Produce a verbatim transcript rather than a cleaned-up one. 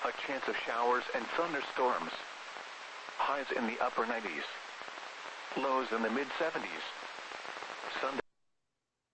A chance of showers and thunderstorms. Highs in the upper nineties. Lows in the mid seventies. Sunday.